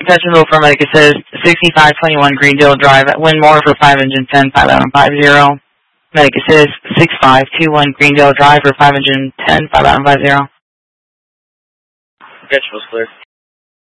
Potential for Medic Assist, 6521 Greendale Drive at Winmore for 510, 550. Medic Assist, 6521 Greendale Drive for 510, 550. Potential's clear.